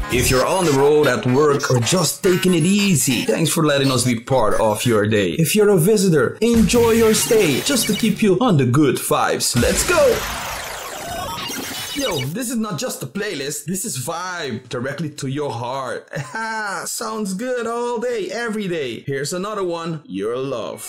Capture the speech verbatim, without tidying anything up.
If you're on the road, at work, or just taking it easy, thanks for letting us be part of your day. If you're a visitor, enjoy your stay, just to keep you on the good vibes. Let's go! Yo, this is not just a playlist, this is vibe directly to your heart. Sounds good all day, every day. Here's another one, Your Love.